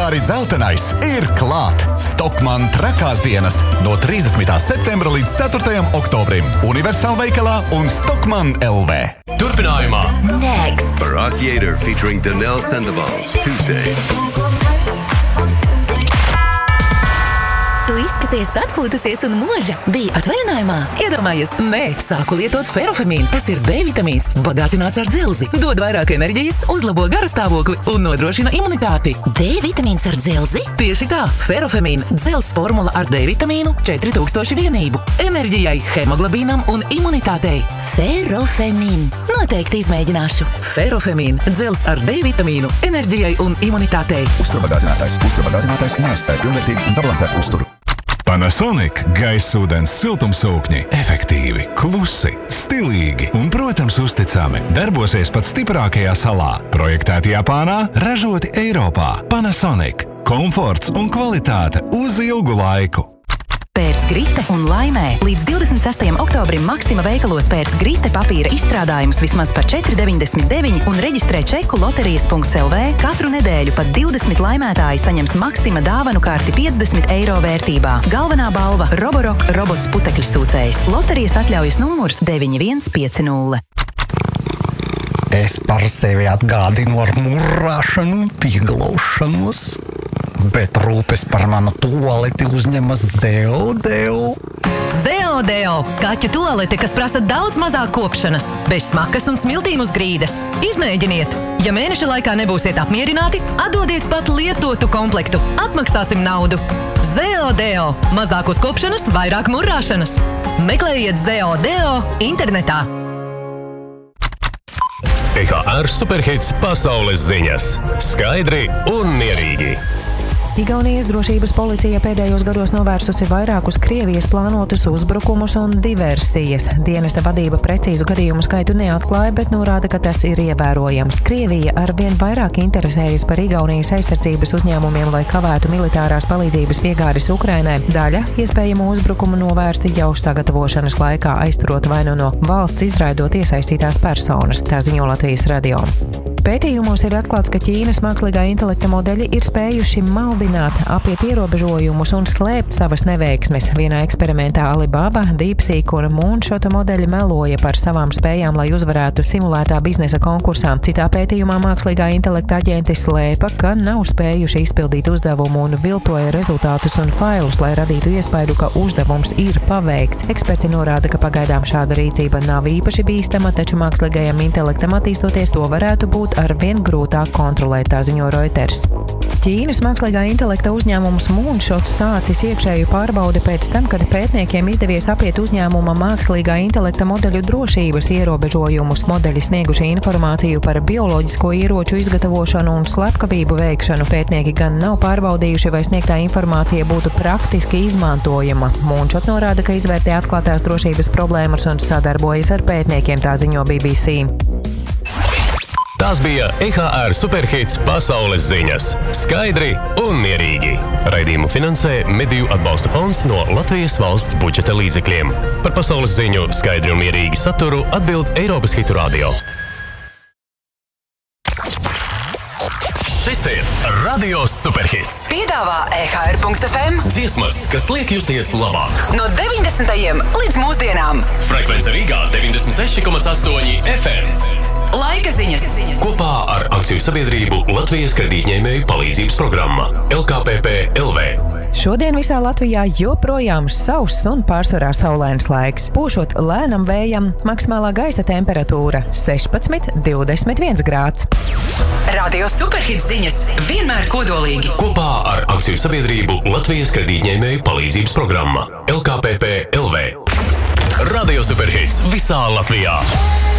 Janvāri dzeltenais ir klāt. Stockmann trakās dienas no 30. septembra līdz 4. oktobrim. Universāla veikalā un Stockmann LV. Turpinājumā Next. Barack Yater featuring Danelle Sandoval, Tuesday. Tu izskaties atpūtusies un mūža. Bija atvaļinājumā? Iedomājies, nē, sāku lietot ferofemīnu. Tas ir D vitamīns, bagātināts ar dzelzi. Dod vairāk enerģijas, uzlabo garastāvokli un nodrošina imunitāti. D vitamīns ar dzelzi? Tieši tā, ferofemīna, dzelzs formula ar D vitamīnu 4000 vienību. Enerģijai, hemoglobīnam un imunitātei. Ferofemīna. Noteikti izmēģināšu. Ferofemīna, dzelzs ar D vitamīnu, enerģijai un imunitātei. Uzturbagātinātājs nespēj pilnvērtīgi un sabalansēt uzturu. Panasonic gaisūdens siltumsūkņi efektīvi, klusi, stilīgi un, protams, uzticami. Darbosies pat stiprākajā salā. Projektēti Japānā, ražoti Eiropā. Panasonic. Komforts un kvalitāte uz ilgu laiku. Pēc Grite un laimē. Līdz 26. oktobrim Maksima veikalos pēc Grite papīra izstrādājumus vismaz par 4,99 un reģistrē čeku loterijas.lv. Katru nedēļu pat 20 laimētāji saņems Maksima dāvanu karti 50 eiro vērtībā. Galvenā balva – Roborock robots putekļu sūcējs. Loterijas atļaujas numurs 9150. Es par sevi atgādinu ar murrāšanu un pieglaušanos. Bet rūpes par manu tualeti uzņemas Zeodeo. Zeodeo – kaķu tualete, kas prasa daudz mazāk kopšanas, bez smakas un smiltīm uz grīdas. Izmēģiniet! Ja mēneša laikā nebūsiet apmierināti, atdodiet pat lietotu komplektu. Atmaksāsim naudu. Zeodeo – mazāk uzkopšanas, vairāk murrāšanas. Meklējiet Zeodeo internetā. EHR Superhits pasaules ziņas. Skaidri un mierīgi. Igaunijas drošības policija pēdējos gados novērsusi vairākus Krievijas plānotus uzbrukumus un diversijas. Dienesta vadība precīzu gadījumu skaitu neatklāja, bet norāda, ka tas ir ievērojams. Krievija arvien vairāk interesējas par Igaunijas aizsardzības uzņēmumiem, lai kavētu militārās palīdzības piegādes Ukrainai. Daļa iespējamo uzbrukumu novērsta jau sagatavošanas laikā, aizturot vai nu no valsts izraidot iesaistītās personas, tā ziņo Latvijas radio. Pētījumos ir atklāts, ka Ķīnas mākslīgā intelekta modeļi ir spējuši maldināt, apiet ierobežojumus un slēpt savas neveiksmes. Vienā eksperimentā Alibaba, DeepSeek un Moonshot modeļi meloja par savām spējām, lai uzvarētu simulētā biznesa konkursā. Citā pētījumā mākslīgā intelekta aģenti slēpa, ka nav spējuši izpildīt uzdevumu un viltoja rezultātus un failus, lai radītu iespaidu, ka uzdevums ir paveikts. Eksperti norāda, ka pagaidām šāda rīcība nav īpaši bīstama, taču mākslīgajam intelektam attīstoties to varētu būt arvien grūtāk kontrolēt, tā ziņo Reuters. Ķīnas mākslīgā intelekta uzņēmums Moonshot sācis iekšēju pārbaudi pēc tam, kad pētniekiem izdevies apiet uzņēmuma mākslīgā intelekta modeļu drošības ierobežojumus. Modeļi snieguši informāciju par bioloģisko ieroču izgatavošanu un slepkavību veikšanu. Pētnieki gan nav pārbaudījuši, vai sniegtā informācija būtu praktiski izmantojama. Moonshot norāda, ka izvērtē atklātās drošības problēmas un sadarbojas ar pētniekiem, tā ziņo BBC. Tās bija EHR Superhits pasaules ziņas. Skaidri un mierīgi. Raidījumu finansē Mediju atbalsta fonds no Latvijas valsts budžeta līdzekļiem. Par pasaules ziņu skaidri un mierīgi saturu atbild Eiropas Hitu Radio. Šis ir Radio Superhits. Piedāvā EHR.FM Dziesmas, kas liek justies labāk. no 90. līdz mūsdienām. Frekvence Rīgā 96,8 FM. Laika ziņas. Kopā ar akciju sabiedrību Latvijas kredītņēmēju palīdzības programma LKPP LV. Šodien visā Latvijā joprojām sauss un pārsvarā saulains laiks. Pūšot lēnam vējam, maksimālā gaisa temperatūra 16–21 grāds. Radio Superhits ziņas vienmēr kodolīgi. Kopā ar akciju sabiedrību Latvijas kredītņēmēju palīdzības programma LKPP LV. Radio Superhits visā Latvijā.